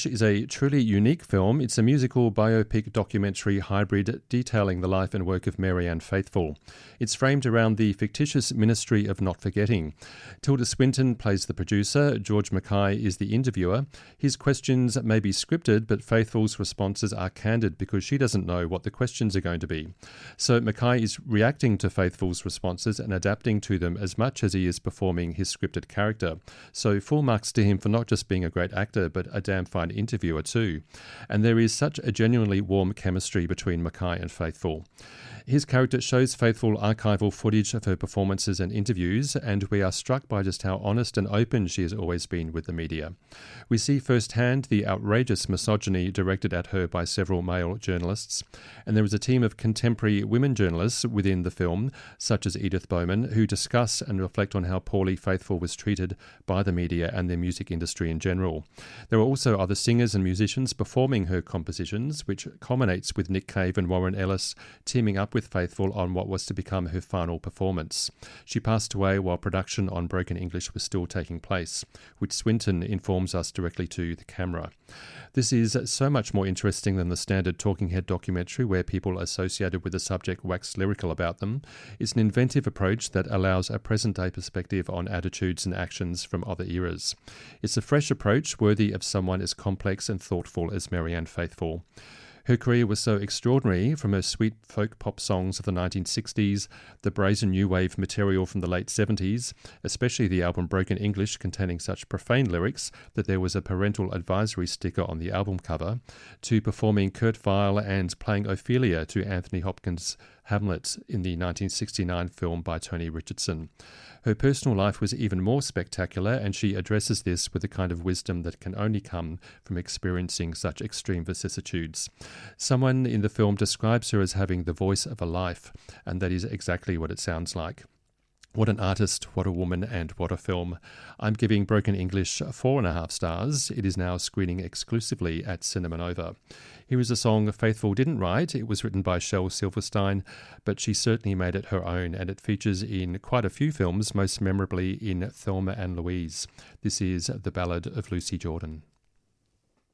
Crash is a truly unique film. It's a musical biopic documentary hybrid detailing the life and work of Marianne Faithfull. It's framed around the fictitious Ministry of Not Forgetting. Tilda Swinton plays the producer. George Mackay is the interviewer. His questions may be scripted, but Faithfull's responses are candid because she doesn't know what the questions are going to be. So Mackay is reacting to Faithfull's responses and adapting to them as much as he is performing his scripted character. So full marks to him for not just being a great actor, but a damn fine interviewer too. And there is such a genuinely warm chemistry between Mackay and Faithfull. His character shows Faithfull archival footage of her performances and interviews, and we are struck by just how honest and open she has always been with the media. We see firsthand the outrageous misogyny directed at her by several male journalists, and there is a team of contemporary women journalists within the film, such as Edith Bowman, who discuss and reflect on how poorly Faithfull was treated by the media and the music industry in general. There are also other singers and musicians performing her compositions, which culminates with Nick Cave and Warren Ellis teaming up with Faithfull on what was to become her final performance. She passed away while production on Broken English was still taking place, which Swinton informs us directly to the camera. This is so much more interesting than the standard talking head documentary where people associated with the subject wax lyrical about them. It's an inventive approach that allows a present-day perspective on attitudes and actions from other eras. It's a fresh approach worthy of someone as complex and thoughtful as Marianne Faithfull. Her career was so extraordinary, from her sweet folk pop songs of the 1960s, the brazen new wave material from the late 70s, especially the album Broken English containing such profane lyrics that there was a parental advisory sticker on the album cover, to performing Kurt Weill and playing Ophelia to Anthony Hopkins' Hamlet in the 1969 film by Tony Richardson. Her personal life was even more spectacular, and she addresses this with the kind of wisdom that can only come from experiencing such extreme vicissitudes. Someone in the film describes her as having the voice of a life, and that is exactly what it sounds like. What an artist, what a woman, and what a film. I'm giving Broken English 4.5 stars. It is now screening exclusively at Cinema Nova. Here is a song Faithfull didn't write. It was written by Shel Silverstein, but she certainly made it her own, and it features in quite a few films, most memorably in Thelma and Louise. This is The Ballad of Lucy Jordan.